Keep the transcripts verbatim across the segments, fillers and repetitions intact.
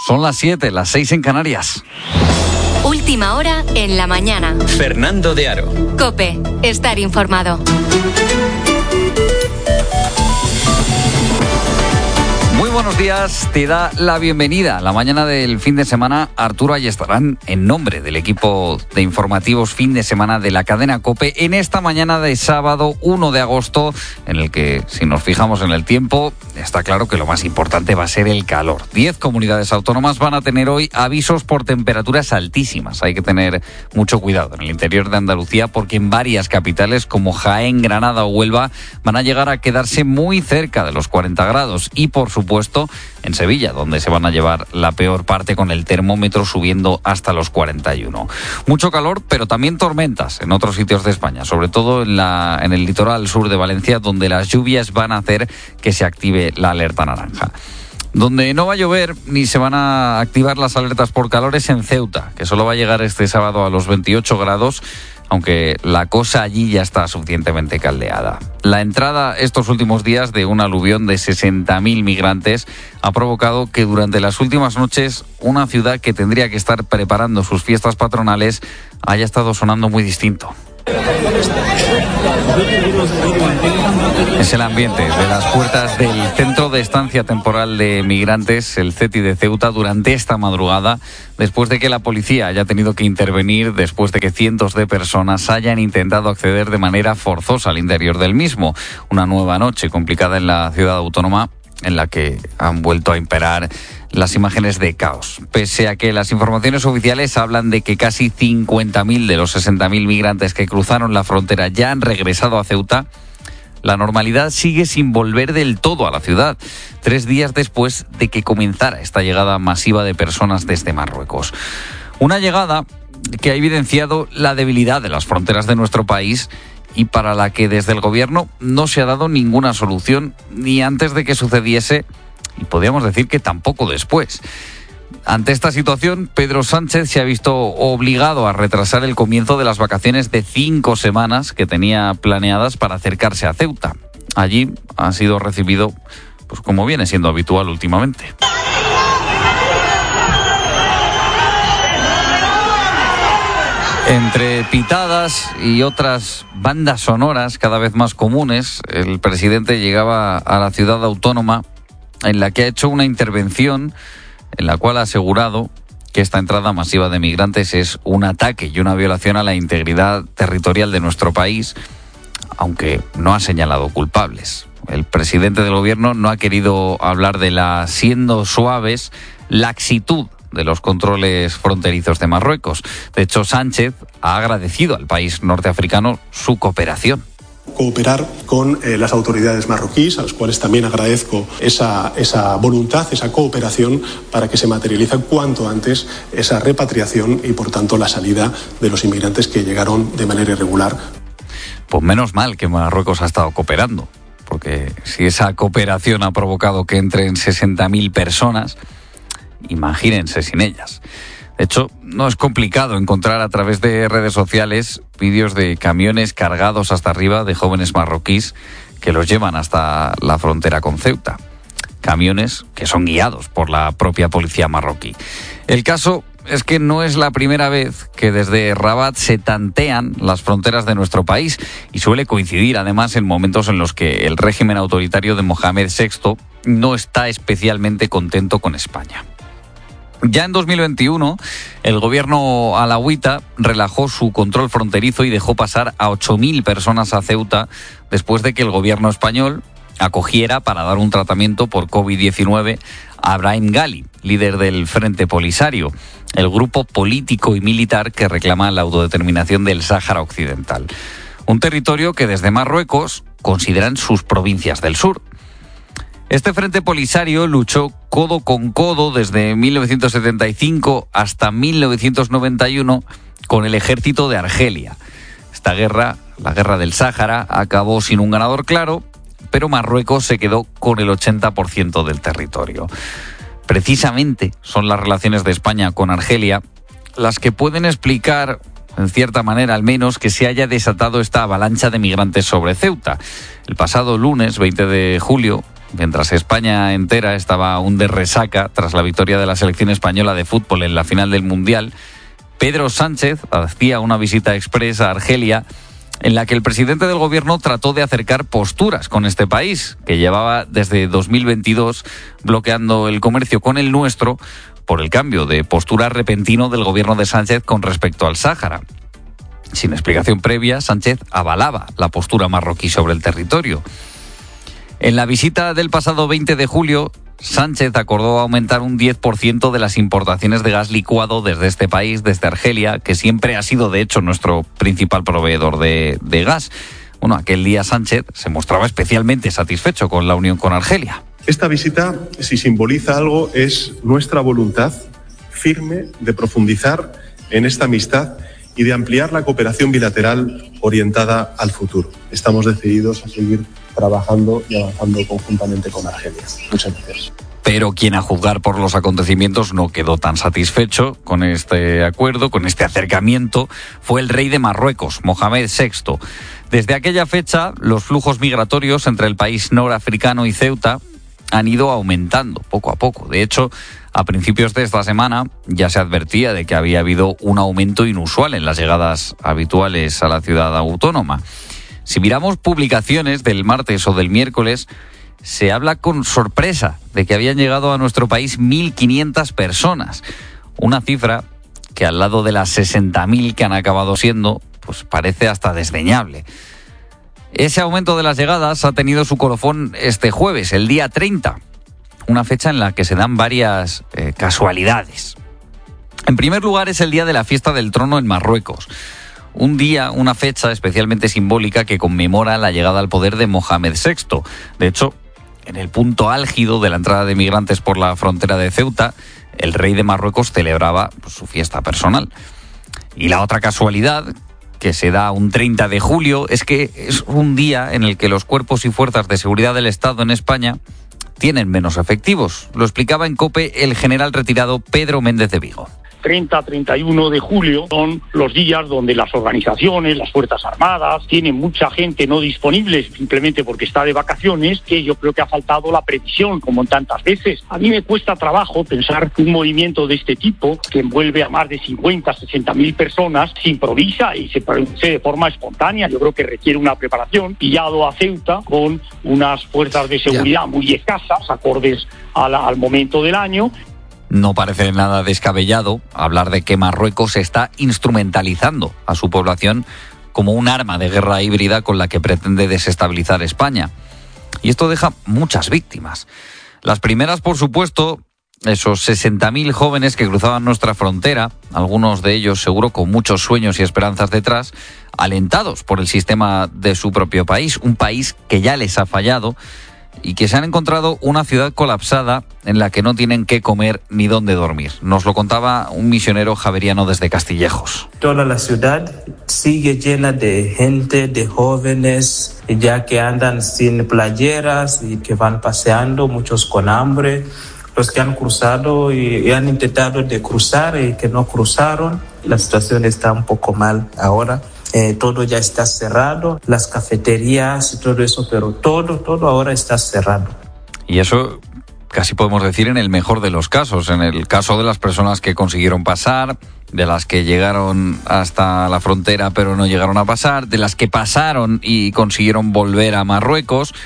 Son las siete, las seis en Canarias. Última hora en la mañana. Fernando de Aro. COPE. Estar informado. Muy buenos días, te da la bienvenida. La mañana del fin de semana, Arturo Ayestarán, en nombre del equipo de informativos fin de semana de la cadena COPE, en esta mañana de sábado uno de agosto, en el que, si nos fijamos en el tiempo, está claro que lo más importante va a ser el calor. Diez comunidades autónomas van a tener hoy avisos por temperaturas altísimas. Hay que tener mucho cuidado en el interior de Andalucía, porque en varias capitales como Jaén, Granada o Huelva van a llegar a quedarse muy cerca de los cuarenta grados. Y, por supuesto, en Sevilla, donde se van a llevar la peor parte, con el termómetro subiendo hasta los cuarenta y uno. Mucho calor, pero también tormentas en otros sitios de España, sobre todo en, la, en el litoral sur de Valencia, donde las lluvias van a hacer que se active la alerta naranja. Donde no va a llover ni se van a activar las alertas por calor es en Ceuta, que solo va a llegar este sábado a los veintiocho grados, aunque la cosa allí ya está suficientemente caldeada. La entrada estos últimos días de un aluvión de sesenta mil migrantes ha provocado que durante las últimas noches una ciudad que tendría que estar preparando sus fiestas patronales haya estado sonando muy distinto. Es el ambiente de las puertas del Centro de Estancia Temporal de Migrantes, el CETI de Ceuta, durante esta madrugada, después de que la policía haya tenido que intervenir, después de que cientos de personas hayan intentado acceder de manera forzosa al interior del mismo. Una nueva noche complicada en la ciudad autónoma, en la que han vuelto a imperar las imágenes de caos. Pese a que las informaciones oficiales hablan de que casi cincuenta mil de los sesenta mil migrantes que cruzaron la frontera ya han regresado a Ceuta, la normalidad sigue sin volver del todo a la ciudad, tres días después de que comenzara esta llegada masiva de personas desde Marruecos. Una llegada que ha evidenciado la debilidad de las fronteras de nuestro país y para la que desde el gobierno no se ha dado ninguna solución, ni antes de que sucediese, y podríamos decir que tampoco después. Ante esta situación, Pedro Sánchez se ha visto obligado a retrasar el comienzo de las vacaciones de cinco semanas que tenía planeadas para acercarse a Ceuta. Allí ha sido recibido, pues como viene siendo habitual últimamente. Entre pitadas y otras bandas sonoras cada vez más comunes, el presidente llegaba a la ciudad autónoma, en la que ha hecho una intervención en la cual ha asegurado que esta entrada masiva de migrantes es un ataque y una violación a la integridad territorial de nuestro país, aunque no ha señalado culpables. El presidente del gobierno no ha querido hablar de la, siendo suaves, laxitud de los controles fronterizos de Marruecos. De hecho, Sánchez ha agradecido al país norteafricano su cooperación. Cooperar con eh, las autoridades marroquíes, a las cuales también agradezco esa, esa voluntad, esa cooperación para que se materialice cuanto antes esa repatriación y, por tanto, la salida de los inmigrantes que llegaron de manera irregular. Pues menos mal que Marruecos ha estado cooperando, porque si esa cooperación ha provocado que entren sesenta mil personas, imagínense sin ellas. De hecho, no es complicado encontrar a través de redes sociales vídeos de camiones cargados hasta arriba de jóvenes marroquíes que los llevan hasta la frontera con Ceuta. Camiones que son guiados por la propia policía marroquí. El caso es que no es la primera vez que desde Rabat se tantean las fronteras de nuestro país, y suele coincidir además en momentos en los que el régimen autoritario de Mohamed sexto no está especialmente contento con España. Ya en dos mil veintiuno, el gobierno alauita relajó su control fronterizo y dejó pasar a ocho mil personas a Ceuta después de que el gobierno español acogiera para dar un tratamiento por covid diecinueve a Brahim Ghali, líder del Frente Polisario, el grupo político y militar que reclama la autodeterminación del Sáhara Occidental. Un territorio que desde Marruecos consideran sus provincias del sur. Este Frente Polisario luchó codo con codo desde mil novecientos setenta y cinco hasta mil novecientos noventa y uno con el ejército de Argelia. Esta guerra, la guerra del Sáhara, acabó sin un ganador claro, pero Marruecos se quedó con el ochenta por ciento del territorio. Precisamente son las relaciones de España con Argelia las que pueden explicar, en cierta manera al menos, que se haya desatado esta avalancha de migrantes sobre Ceuta. El pasado lunes, veinte de julio, mientras España entera estaba aún de resaca tras la victoria de la selección española de fútbol en la final del Mundial, Pedro Sánchez hacía una visita express a Argelia en la que el presidente del gobierno trató de acercar posturas con este país, que llevaba desde dos mil veintidós bloqueando el comercio con el nuestro por el cambio de postura repentino del gobierno de Sánchez con respecto al Sáhara. Sin explicación previa, Sánchez avalaba la postura marroquí sobre el territorio. En la visita del pasado veinte de julio, Sánchez acordó aumentar un diez por ciento de las importaciones de gas licuado desde este país, desde Argelia, que siempre ha sido, de hecho, nuestro principal proveedor de, de gas. Bueno, aquel día Sánchez se mostraba especialmente satisfecho con la unión con Argelia. Esta visita, si simboliza algo, es nuestra voluntad firme de profundizar en esta amistad y de ampliar la cooperación bilateral orientada al futuro. Estamos decididos a seguir trabajando y avanzando conjuntamente con Argelia. Muchas gracias. Pero quien, a juzgar por los acontecimientos, no quedó tan satisfecho con este acuerdo, con este acercamiento, fue el rey de Marruecos, Mohamed sexto. Desde aquella fecha, los flujos migratorios entre el país norafricano y Ceuta han ido aumentando poco a poco. De hecho, a principios de esta semana ya se advertía de que había habido un aumento inusual en las llegadas habituales a la ciudad autónoma. Si miramos publicaciones del martes o del miércoles, se habla con sorpresa de que habían llegado a nuestro país mil quinientas personas. Una cifra que, al lado de las sesenta mil que han acabado siendo, pues parece hasta desdeñable. Ese aumento de las llegadas ha tenido su colofón este jueves, el día treinta, una fecha en la que se dan varias eh, casualidades. En primer lugar, es el día de la fiesta del trono en Marruecos. Un día, una fecha especialmente simbólica que conmemora la llegada al poder de Mohamed sexto. De hecho, en el punto álgido de la entrada de migrantes por la frontera de Ceuta, el rey de Marruecos celebraba pues, su fiesta personal. Y la otra casualidad, que se da un treinta de julio, es que es un día en el que los cuerpos y fuerzas de seguridad del Estado en España tienen menos efectivos. Lo explicaba en COPE el general retirado Pedro Méndez de Vigo. treinta a treinta y uno de julio son los días donde las organizaciones, las Fuerzas Armadas, tienen mucha gente no disponible simplemente porque está de vacaciones, que yo creo que ha faltado la previsión, como en tantas veces. A mí me cuesta trabajo pensar que un movimiento de este tipo, que envuelve a más de cincuenta, sesenta mil personas, se improvisa y se produce de forma espontánea. Yo creo que requiere una preparación. Pillado a Ceuta con unas fuerzas de seguridad ya muy escasas, acordes a la, al momento del año. No parece nada descabellado hablar de que Marruecos está instrumentalizando a su población como un arma de guerra híbrida con la que pretende desestabilizar España. Y esto deja muchas víctimas. Las primeras, por supuesto, esos sesenta mil jóvenes que cruzaban nuestra frontera, algunos de ellos seguro con muchos sueños y esperanzas detrás, alentados por el sistema de su propio país, un país que ya les ha fallado, y que se han encontrado una ciudad colapsada en la que no tienen qué comer ni dónde dormir. Nos lo contaba un misionero javeriano desde Castillejos. Toda la ciudad sigue llena de gente, de jóvenes, ya que andan sin playeras y que van paseando, muchos con hambre. Los que han cruzado y, y han intentado de cruzar y que no cruzaron. La situación está un poco mal ahora. Eh, todo ya está cerrado, las cafeterías y todo eso, pero todo, todo ahora está cerrado. Y eso casi podemos decir en el mejor de los casos, en el caso de las personas que consiguieron pasar, de las que llegaron hasta la frontera pero no llegaron a pasar, de las que pasaron y consiguieron volver a Marruecos.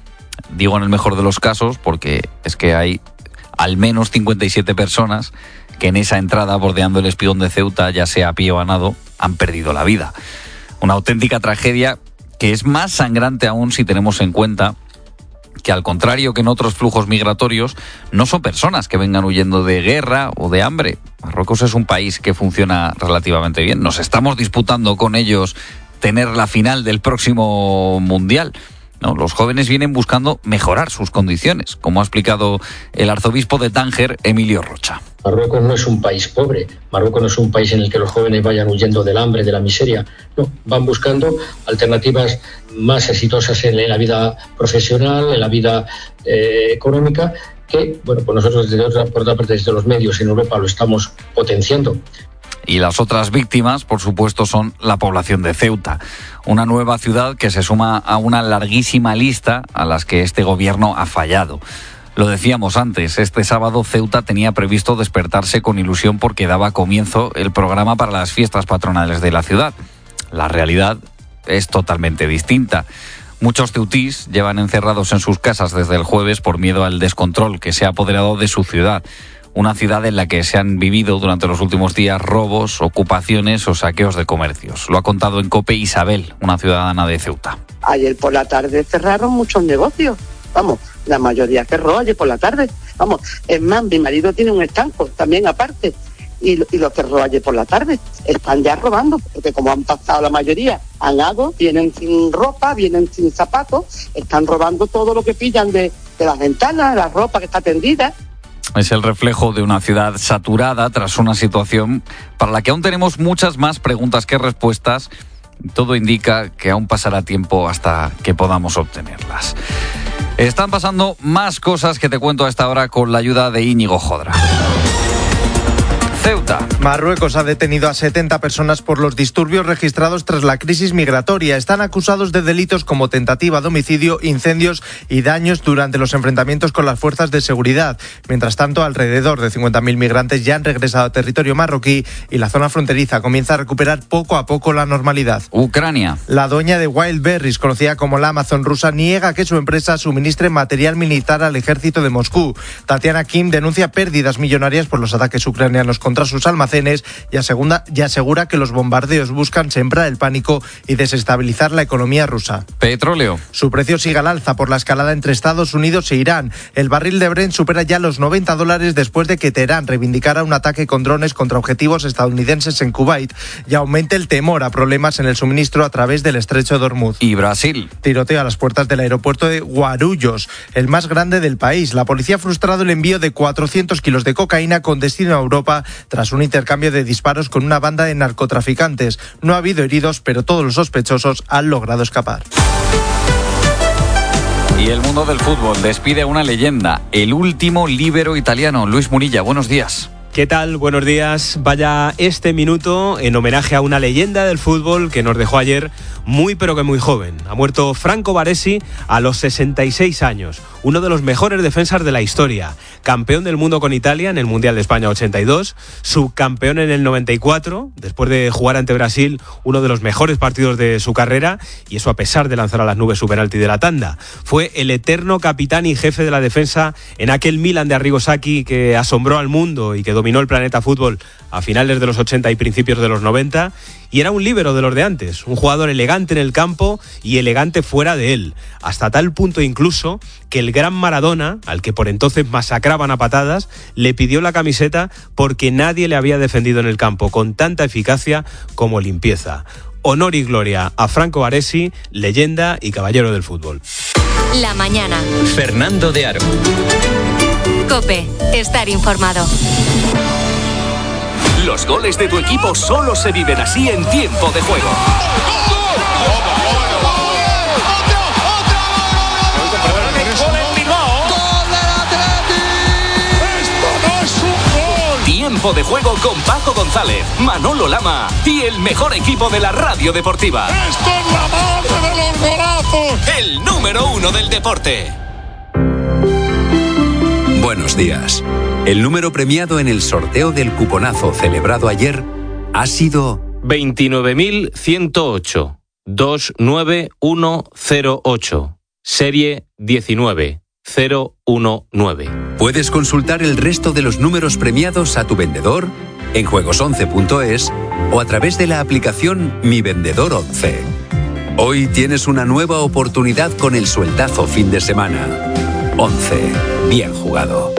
Digo en el mejor de los casos porque es que hay al menos cincuenta y siete personas que en esa entrada bordeando el espigón de Ceuta, ya sea a pie o a nado, han perdido la vida. Una auténtica tragedia que es más sangrante aún si tenemos en cuenta que, al contrario que en otros flujos migratorios, no son personas que vengan huyendo de guerra o de hambre. Marruecos es un país que funciona relativamente bien. Nos estamos disputando con ellos tener la final del próximo Mundial. No, los jóvenes vienen buscando mejorar sus condiciones, como ha explicado el arzobispo de Tánger, Emilio Rocha. Marruecos no es un país pobre, Marruecos no es un país en el que los jóvenes vayan huyendo del hambre, de la miseria. No, van buscando alternativas más exitosas en la vida profesional, en la vida eh, económica, que, bueno, pues nosotros desde otra, por otra parte desde los medios en Europa lo estamos potenciando. Y las otras víctimas, por supuesto, son la población de Ceuta, una nueva ciudad que se suma a una larguísima lista a las que este gobierno ha fallado. Lo decíamos antes, este sábado Ceuta tenía previsto despertarse con ilusión porque daba comienzo el programa para las fiestas patronales de la ciudad. La realidad es totalmente distinta. Muchos ceutís llevan encerrados en sus casas desde el jueves por miedo al descontrol que se ha apoderado de su ciudad. Una ciudad en la que se han vivido durante los últimos días robos, ocupaciones o saqueos de comercios. Lo ha contado en COPE Isabel, una ciudadana de Ceuta. Ayer por la tarde cerraron muchos negocios. Vamos, la mayoría cerró ayer por la tarde. Vamos, es más, mi marido tiene un estanco también aparte y, y lo cerró ayer por la tarde. Están ya robando, porque como han pasado la mayoría, han algo, vienen sin ropa, vienen sin zapatos, están robando todo lo que pillan de, de las ventanas, la ropa que está tendida. Es el reflejo de una ciudad saturada tras una situación para la que aún tenemos muchas más preguntas que respuestas. Todo indica que aún pasará tiempo hasta que podamos obtenerlas. Están pasando más cosas que te cuento a esta hora con la ayuda de Íñigo Jodra. Ceuta. Marruecos ha detenido a setenta personas por los disturbios registrados tras la crisis migratoria. Están acusados de delitos como tentativa de homicidio, incendios y daños durante los enfrentamientos con las fuerzas de seguridad. Mientras tanto, alrededor de cincuenta mil migrantes ya han regresado a territorio marroquí y la zona fronteriza comienza a recuperar poco a poco la normalidad. Ucrania. La dueña de Wildberries, conocida como la Amazon rusa, niega que su empresa suministre material militar al ejército de Moscú. Tatiana Kim denuncia pérdidas millonarias por los ataques ucranianos contra sus almacenes y asegura, y asegura que los bombardeos buscan sembrar el pánico y desestabilizar la economía rusa. Petróleo. Su precio sigue al alza por la escalada entre Estados Unidos e Irán. El barril de Brent supera ya los noventa dólares después de que Teherán reivindicara un ataque con drones contra objetivos estadounidenses en Kuwait y aumente el temor a problemas en el suministro a través del estrecho de Hormuz. Y Brasil. Tiroteo a las puertas del aeropuerto de Guarulhos, el más grande del país. La policía ha frustrado el envío de cuatrocientos kilos de cocaína con destino a Europa tras un intercambio de disparos con una banda de narcotraficantes. No ha habido heridos, pero todos los sospechosos han logrado escapar. Y el mundo del fútbol despide a una leyenda, el último líbero italiano. Luis Munilla, buenos días. ¿Qué tal? Buenos días. Vaya este minuto en homenaje a una leyenda del fútbol que nos dejó ayer muy pero que muy joven. Ha muerto Franco Baresi a los sesenta y seis años, uno de los mejores defensas de la historia, campeón del mundo con Italia en el Mundial de España ochenta y dos, subcampeón en el noventa y cuatro, después de jugar ante Brasil, uno de los mejores partidos de su carrera, y eso a pesar de lanzar a las nubes su penalti de la tanda. Fue el eterno capitán y jefe de la defensa en aquel Milan de Arrigo Sacchi que asombró al mundo y que dominó el planeta fútbol a finales de los ochenta y principios de los noventa, y era un líbero de los de antes, un jugador elegante en el campo y elegante fuera de él, hasta tal punto incluso que el gran Maradona, al que por entonces masacraban a patadas, le pidió la camiseta porque nadie le había defendido en el campo con tanta eficacia como limpieza. Honor y gloria a Franco Baresi, leyenda y caballero del fútbol. La mañana. Fernando de Aro. COPE, estar informado. Los goles de tu equipo solo se viven así en tiempo de juego. Tiempo de juego con Paco González, Manolo Lama y el mejor equipo de la radio deportiva. ¡Esto es la madre de los golazos! El número uno del deporte. Buenos días. El número premiado en el sorteo del cuponazo celebrado ayer ha sido veintinueve mil ciento ocho, dos nueve uno cero ocho, serie diecinueve cero uno nueve. Puedes consultar el resto de los números premiados a tu vendedor en juegos once punto es o a través de la aplicación Mi Vendedor once. Hoy tienes una nueva oportunidad con el sueldazo fin de semana. once. Bien jugado.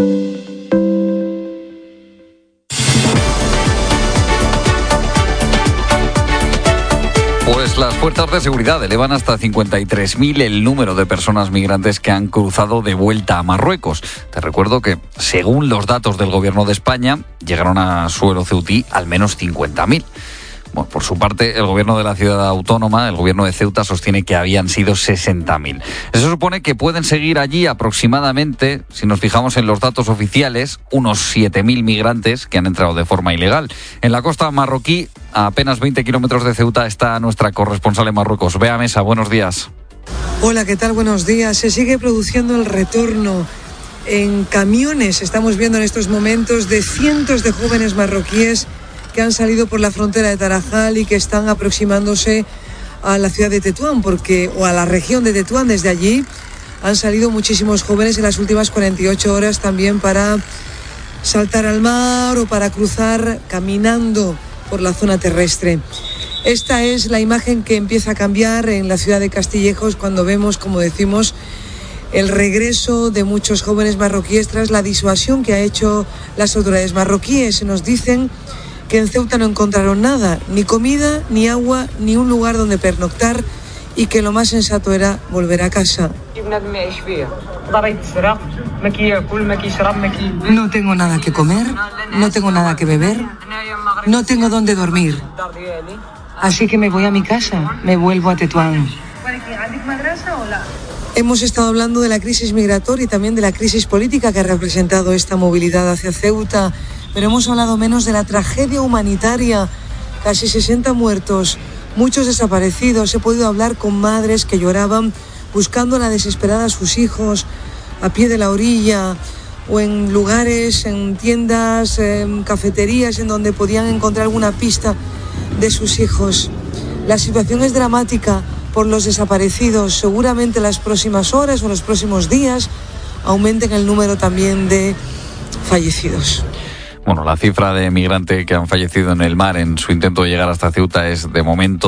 Pues las fuerzas de seguridad elevan hasta cincuenta y tres mil el número de personas migrantes que han cruzado de vuelta a Marruecos. Te recuerdo que, según los datos del Gobierno de España, llegaron a suelo ceutí al menos cincuenta mil. Bueno, por su parte, el gobierno de la ciudad autónoma, el gobierno de Ceuta, sostiene que habían sido sesenta mil. Eso supone que pueden seguir allí aproximadamente, si nos fijamos en los datos oficiales, unos siete mil migrantes que han entrado de forma ilegal. En la costa marroquí, a apenas veinte kilómetros de Ceuta, está nuestra corresponsal en Marruecos. Bea Mesa, buenos días. Hola, ¿qué tal? Buenos días. Se sigue produciendo el retorno en camiones. Estamos viendo en estos momentos de cientos de jóvenes marroquíes que han salido por la frontera de Tarajal y que están aproximándose a la ciudad de Tetuán, porque, o a la región de Tetuán. Desde allí han salido muchísimos jóvenes en las últimas cuarenta y ocho horas también para saltar al mar o para cruzar caminando por la zona terrestre. Esta es la imagen que empieza a cambiar en la ciudad de Castillejos cuando vemos, como decimos, el regreso de muchos jóvenes marroquíes tras la disuasión que ha hecho las autoridades marroquíes. Nos dicen que en Ceuta no encontraron nada, ni comida, ni agua, ni un lugar donde pernoctar, y que lo más sensato era volver a casa. No tengo nada que comer, no tengo nada que beber, no tengo dónde dormir. Así que me voy a mi casa, me vuelvo a Tetuán. Hemos estado hablando de la crisis migratoria y también de la crisis política que ha representado esta movilidad hacia Ceuta, pero hemos hablado menos de la tragedia humanitaria. Casi sesenta muertos, muchos desaparecidos. He podido hablar con madres que lloraban buscando a la desesperada a sus hijos a pie de la orilla o en lugares, en tiendas, en cafeterías en donde podían encontrar alguna pista de sus hijos. La situación es dramática por los desaparecidos. Seguramente en las próximas horas o en los próximos días aumenten el número también de fallecidos. Bueno, la cifra de migrantes que han fallecido en el mar en su intento de llegar hasta Ceuta es de momento